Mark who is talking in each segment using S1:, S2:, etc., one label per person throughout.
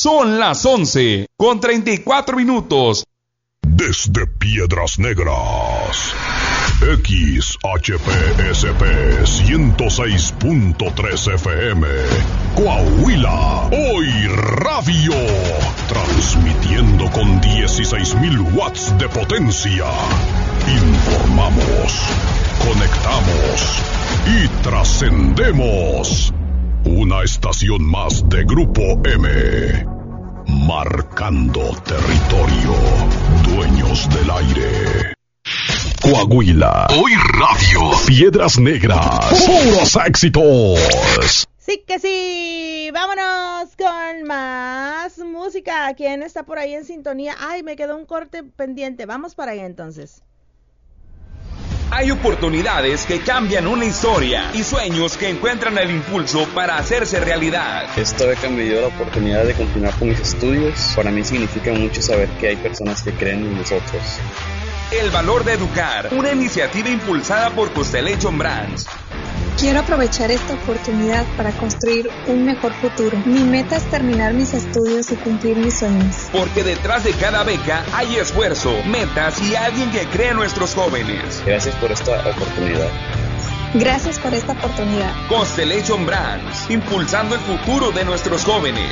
S1: Son las 11:34.
S2: Desde Piedras Negras, XHPSP 106.3 FM, Coahuila, Hoy Radio, transmitiendo con 16,000 watts de potencia. Informamos, conectamos y trascendemos. Una estación más de Grupo M. Marcando territorio, dueños del aire. Coahuila, Hoy Radio, Piedras Negras, puros éxitos.
S3: Sí que sí, vámonos con más música. ¿Quién está por ahí en sintonía? Ay, me quedó un corte pendiente, vamos para allá entonces.
S1: Hay oportunidades que cambian una historia y sueños que encuentran el impulso para hacerse realidad.
S4: Esta beca me dio la oportunidad de continuar con mis estudios. Para mí significa mucho saber que hay personas que creen en nosotros.
S1: El valor de educar, una iniciativa impulsada por Constellation Brands.
S5: Quiero aprovechar esta oportunidad para construir un mejor futuro. Mi meta es terminar mis estudios y cumplir mis sueños.
S1: Porque detrás de cada beca hay esfuerzo, metas y alguien que cree en nuestros jóvenes.
S4: Gracias por esta oportunidad.
S5: Gracias por esta oportunidad.
S1: Constellation Brands, impulsando el futuro de nuestros jóvenes.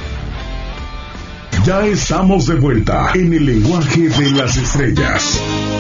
S2: Ya estamos de vuelta en el lenguaje de las estrellas.